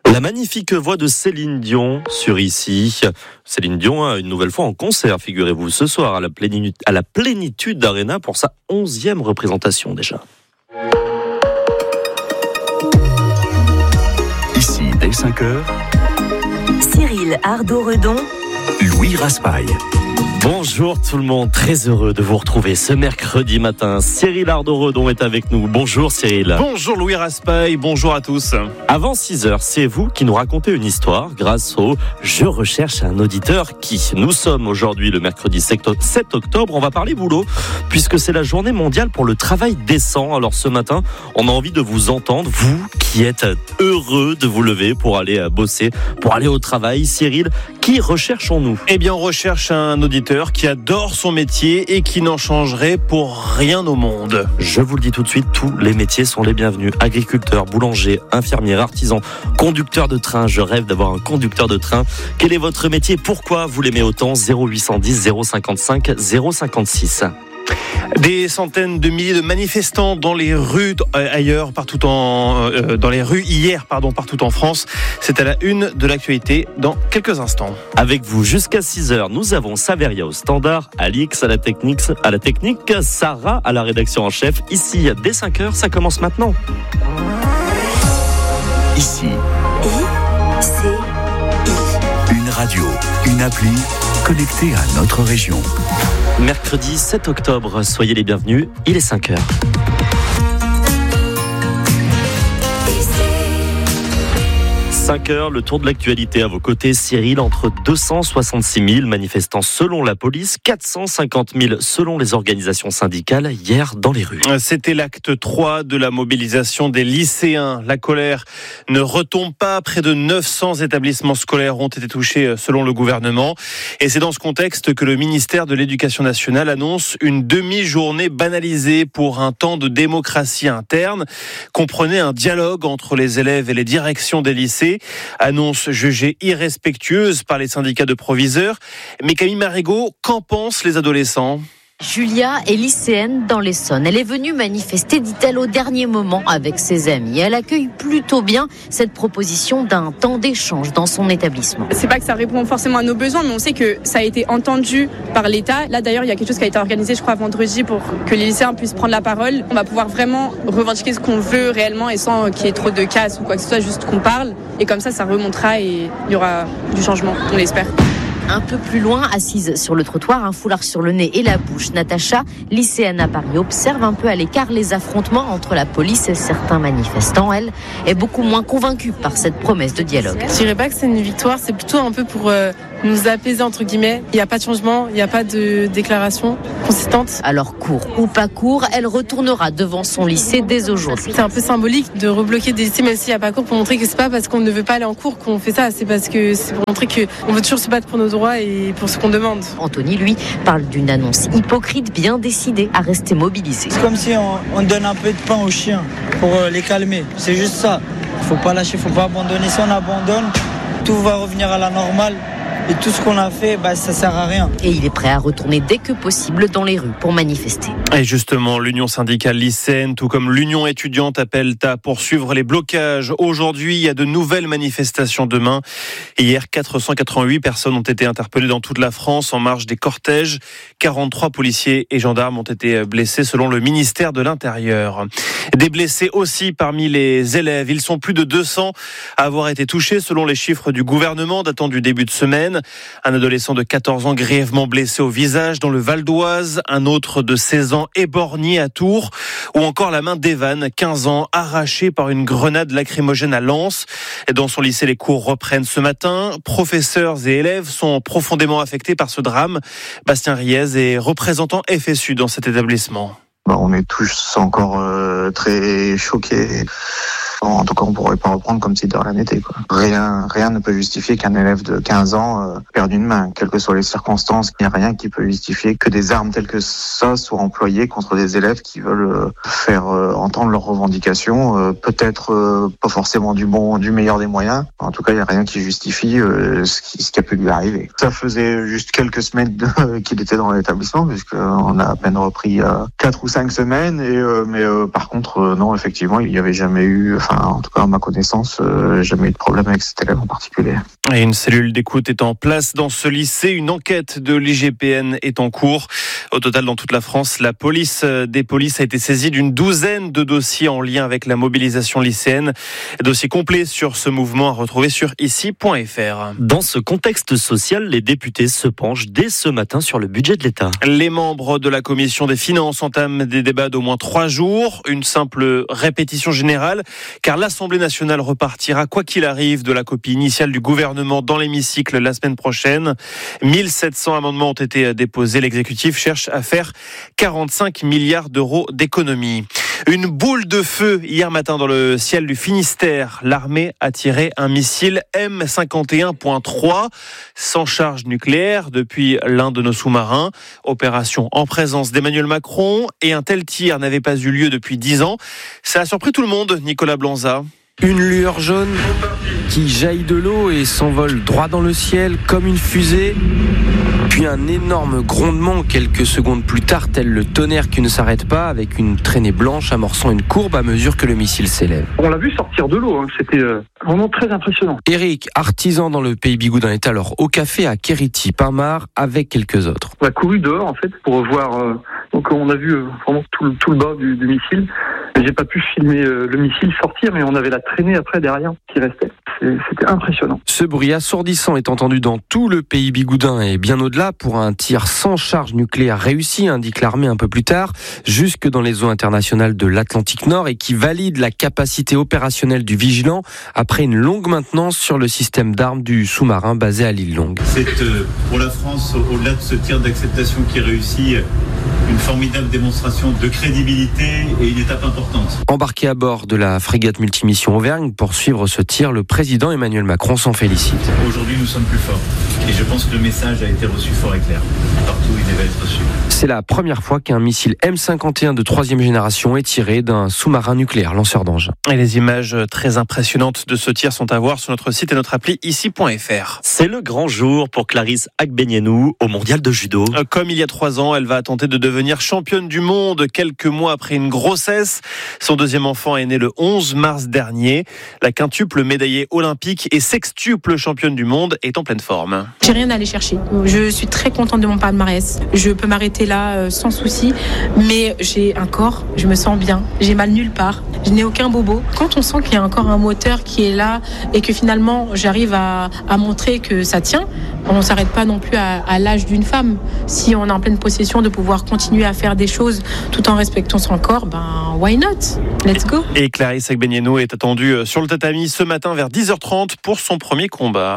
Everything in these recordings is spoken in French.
La magnifique voix de Céline Dion sur Ici. Céline Dion, une nouvelle fois en concert, figurez-vous, ce soir à la Plénitude Arena pour sa 11e représentation déjà. Ici, dès 5h, Cyril Ardo-Redon, Louis Raspail. Bonjour tout le monde, très heureux de vous retrouver ce mercredi matin. Cyril Ardo-Redon est avec nous. Bonjour Cyril. Bonjour Louis Raspail, bonjour à tous. Avant 6h, c'est vous qui nous racontez une histoire grâce au « Je recherche un auditeur qui ». Nous sommes aujourd'hui le mercredi 7 octobre, on va parler boulot puisque c'est la journée mondiale pour le travail décent. Alors ce matin, on a envie de vous entendre, vous qui êtes heureux de vous lever pour aller bosser, pour aller au travail. Cyril, qui recherchons-nous ? Eh bien on recherche un auditeur qui adore son métier et qui n'en changerait pour rien au monde. Je vous le dis tout de suite, tous les métiers sont les bienvenus. Agriculteurs, boulangers, infirmiers, artisans, conducteurs de train. Je rêve d'avoir un conducteur de train. Quel est votre métier ? Pourquoi vous l'aimez autant ? 0810 055 056. Des centaines de milliers de manifestants dans les rues dans les rues hier, partout en France. C'est à la une de l'actualité dans quelques instants. Avec vous jusqu'à 6h, nous avons Saveria au standard, Alix à la technique, Sarah à la rédaction en chef. Ici, dès 5h, ça commence maintenant. Ici, une radio, une appli connectée à notre région. Mercredi 7 octobre, soyez les bienvenus, il est 5h. Le tour de l'actualité à vos côtés, Cyril. Entre 266 000 manifestants selon la police, 450 000 selon les organisations syndicales hier dans les rues. C'était l'acte 3 de la mobilisation des lycéens. La colère ne retombe pas. Près de 900 établissements scolaires ont été touchés selon le gouvernement. Et c'est dans ce contexte que le ministère de l'Éducation nationale annonce une demi-journée banalisée pour un temps de démocratie interne. Comprenez un dialogue entre les élèves et les directions des lycées. Annonce jugée irrespectueuse par les syndicats de proviseurs. Mais Camille Marigot, qu'en pensent les adolescents ? Julia est lycéenne dans l'Essonne. Elle est venue manifester, dit-elle, au dernier moment avec ses amis. Elle accueille plutôt bien cette proposition d'un temps d'échange dans son établissement. C'est pas que ça répond forcément à nos besoins, mais on sait que ça a été entendu par l'État. Là, d'ailleurs, il y a quelque chose qui a été organisé, je crois, vendredi pour que les lycéens puissent prendre la parole. On va pouvoir vraiment revendiquer ce qu'on veut réellement et sans qu'il y ait trop de casse ou quoi que ce soit, juste qu'on parle. Et comme ça remontera et il y aura du changement, on l'espère. Un peu plus loin, assise sur le trottoir, un foulard sur le nez et la bouche, Natacha, lycéenne à Paris, observe un peu à l'écart les affrontements entre la police et certains manifestants. Elle est beaucoup moins convaincue par cette promesse de dialogue. Je dirais pas que c'est une victoire, c'est plutôt un peu pour nous apaiser entre guillemets. Il n'y a pas de changement, il n'y a pas de déclaration consistante. Alors court ou pas court, elle retournera devant son lycée dès aujourd'hui. C'est un peu symbolique de rebloquer des lycées même s'il n'y a pas cours pour montrer que c'est pas parce qu'on ne veut pas aller en cours qu'on fait ça, c'est parce que c'est pour montrer qu'on veut toujours se battre pour nos droits et pour ce qu'on demande. Anthony, lui, parle d'une annonce hypocrite bien décidée à rester mobilisée. C'est comme si on donne un peu de pain aux chiens pour les calmer. C'est juste ça. Faut pas lâcher, faut pas abandonner. Si on abandonne, tout va revenir à la normale. Et tout ce qu'on a fait, ça sert à rien. Et il est prêt à retourner dès que possible dans les rues pour manifester. Et justement, l'Union syndicale lycéenne, tout comme l'Union étudiante, appellent à poursuivre les blocages. Aujourd'hui, il y a de nouvelles manifestations demain. Hier, 488 personnes ont été interpellées dans toute la France en marge des cortèges. 43 policiers et gendarmes ont été blessés selon le ministère de l'Intérieur. Des blessés aussi parmi les élèves. Ils sont plus de 200 à avoir été touchés selon les chiffres du gouvernement datant du début de semaine. Un adolescent de 14 ans grièvement blessé au visage dans le Val d'Oise, un autre de 16 ans éborgné à Tours, ou encore la main d'Evan, 15 ans, arrachée par une grenade lacrymogène à Lens. Et dans son lycée, les cours reprennent ce matin. Professeurs et élèves sont profondément affectés par ce drame. Bastien Riez est représentant FSU dans cet établissement. On est tous encore très choqués. En tout cas, on ne pourrait pas reprendre comme si de rien n'était. Rien ne peut justifier qu'un élève de 15 ans perde une main. Quelles que soient les circonstances, il n'y a rien qui peut justifier que des armes telles que ça soient employées contre des élèves qui veulent faire entendre leurs revendications. Peut-être pas forcément du meilleur des moyens. En tout cas, il n'y a rien qui justifie ce qui a pu lui arriver. Ça faisait juste quelques semaines qu'il était dans l'établissement, puisqu'on a à peine repris 4 ou 5 semaines. Mais par contre, non, effectivement, il n'y avait jamais eu... en tout cas à ma connaissance, jamais eu de problème avec cet élève en particulier. Et une cellule d'écoute est en place dans ce lycée. Une enquête de l'IGPN est en cours. Au total, dans toute la France, la police des polices a été saisie d'une douzaine de dossiers en lien avec la mobilisation lycéenne. Dossier complet sur ce mouvement à retrouver sur ici.fr. Dans ce contexte social, les députés se penchent dès ce matin sur le budget de l'État. Les membres de la commission des finances entament des débats d'au moins 3 jours. Une simple répétition générale, car l'Assemblée nationale repartira, quoi qu'il arrive, de la copie initiale du gouvernement dans l'hémicycle la semaine prochaine. 1700 amendements ont été déposés. L'exécutif cherche à faire 45 milliards d'euros d'économies. Une boule de feu hier matin dans le ciel du Finistère. L'armée a tiré un missile M51.3 sans charge nucléaire depuis l'un de nos sous-marins. Opération en présence d'Emmanuel Macron, et un tel tir n'avait pas eu lieu depuis 10 ans. Ça a surpris tout le monde, Nicolas Blanza. Une lueur jaune qui jaillit de l'eau et s'envole droit dans le ciel comme une fusée. Puis un énorme grondement quelques secondes plus tard, tel le tonnerre qui ne s'arrête pas, avec une traînée blanche amorçant une courbe à mesure que le missile s'élève. On l'a vu sortir de l'eau, c'était vraiment très impressionnant. Eric, artisan dans le pays Bigoudin, est alors au café à Kériti-Pinmar avec quelques autres. On a couru dehors en fait pour voir, donc on a vu vraiment tout le bas du missile. J'ai pas pu filmer le missile sortir, mais on avait la traînée après derrière qui restait. C'était impressionnant. Ce bruit assourdissant est entendu dans tout le pays Bigoudin et bien au-delà pour un tir sans charge nucléaire réussi, indique l'armée un peu plus tard, jusque dans les eaux internationales de l'Atlantique Nord, et qui valide la capacité opérationnelle du Vigilant après une longue maintenance sur le système d'armes du sous-marin basé à l'île Longue. C'est pour la France, au-delà de ce tir d'acceptation qui réussit, une formidable démonstration de crédibilité et une étape importante. Embarqué à bord de la frégate multimission Auvergne pour suivre ce tir, le président Emmanuel Macron s'en félicite. Aujourd'hui, nous sommes plus forts. Et je pense que le message a été reçu fort et clair. Partout où il devait être reçu. C'est la première fois qu'un missile M51 de 3e génération est tiré d'un sous-marin nucléaire lanceur d'engins. Et les images très impressionnantes de ce tir sont à voir sur notre site et notre appli ici.fr. C'est le grand jour pour Clarisse Agbenienou au mondial de judo. Comme il y a 3 ans, elle va tenter de devenir championne du monde quelques mois après une grossesse. Son deuxième enfant est né le 11 mars dernier. La quintuple médaillée olympique et sextuple championne du monde est en pleine forme. J'ai rien à aller chercher. Je suis très contente de mon palmarès. Je peux m'arrêter là sans souci, mais j'ai un corps, je me sens bien. J'ai mal nulle part. Je n'ai aucun bobo. Quand on sent qu'il y a encore un moteur qui est là et que finalement j'arrive à montrer que ça tient, on ne s'arrête pas non plus à l'âge d'une femme. Si on est en pleine possession de pouvoir continuer à faire des choses tout en respectant son corps, why not? Let's go. Et Clarisse Agbenienou est attendue sur le tatami ce matin vers 10h30 pour son premier combat.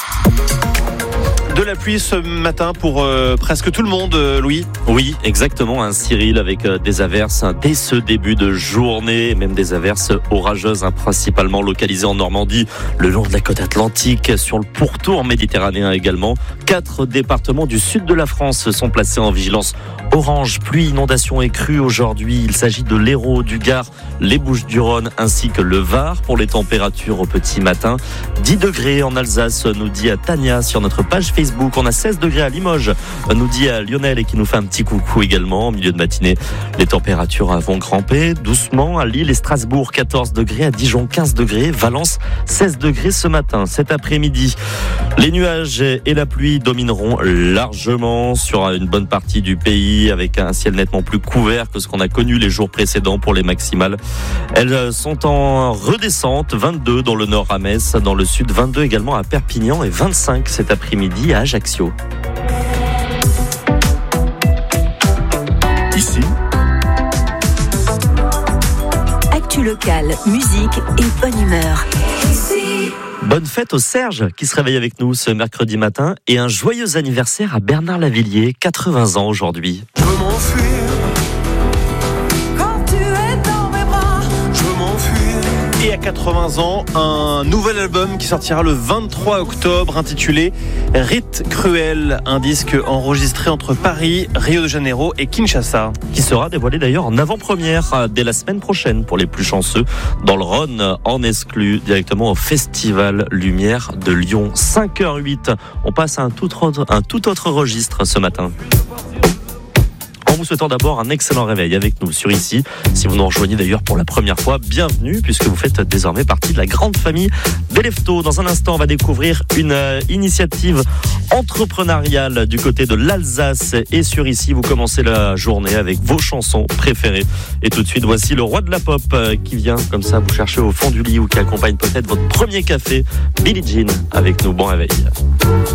De la pluie ce matin pour presque tout le monde, Louis. Oui, exactement, Cyril, avec des averses dès ce début de journée, même des averses orageuses, principalement localisées en Normandie, le long de la côte atlantique, sur le pourtour méditerranéen également. 4 départements du sud de la France sont placés en vigilance orange, pluie, inondation et crue aujourd'hui. Il s'agit de l'Hérault, du Gard, les Bouches-du-Rhône ainsi que le Var. Pour les températures au petit matin, 10 degrés en Alsace, nous dit Tania sur notre page Facebook. On a 16 degrés à Limoges, nous dit Lionel, et qui nous fait un petit coucou également. En milieu de matinée, les températures vont grimper doucement à Lille et Strasbourg, 14 degrés, à Dijon 15 degrés, Valence 16 degrés ce matin. Cet après-midi, les nuages et la pluie domineront largement sur une bonne partie du pays, avec un ciel nettement plus couvert que ce qu'on a connu les jours précédents pour les maximales. Elles sont en redescente, 22 dans le nord à Metz, dans le sud 22 également à Perpignan et 25 cet après-midi à Ajaccio. Ici, actu locale, musique et bonne humeur. Bonne fête au Serge qui se réveille avec nous ce mercredi matin, et un joyeux anniversaire à Bernard Lavillier, 80 ans aujourd'hui. Je veux m'enfuir quand tu es dans mes bras. Je veux m'enfuir. Et à 80 ans, un nouvel album qui sortira le 23 octobre intitulé Rite Cruel, un disque enregistré entre Paris, Rio de Janeiro et Kinshasa. Qui sera dévoilé d'ailleurs en avant-première dès la semaine prochaine pour les plus chanceux dans le Rhône, en exclu directement au Festival Lumière de Lyon. 5h08, on passe à un tout autre registre ce matin. En vous souhaitant d'abord un excellent réveil avec nous sur Ici. Si vous nous rejoignez d'ailleurs pour la première fois, bienvenue puisque vous faites désormais partie de la grande famille des Leftos. Dans un instant, on va découvrir une initiative entrepreneuriale du côté de l'Alsace. Et sur Ici, vous commencez la journée avec vos chansons préférées. Et tout de suite, voici le roi de la pop qui vient comme ça vous chercher au fond du lit ou qui accompagne peut-être votre premier café. Billie Jean avec nous. Bon réveil.